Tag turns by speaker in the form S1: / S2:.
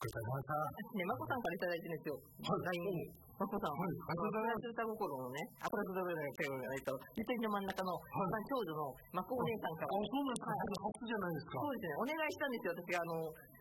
S1: ください。
S2: ね、まこさんからいただいてるんですよ。LINE。まこさん、プラス歌心のね、プラス歌心の実践の真ん中の、長女のまこお姉さんから。
S1: そうなんですか、初じゃないですか。
S2: そうですね、お願いしたんですよ、私が